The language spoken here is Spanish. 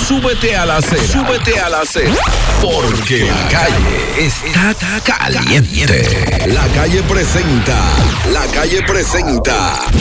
súbete a la acera. Súbete a la acera. Porque la calle está caliente. La calle presenta.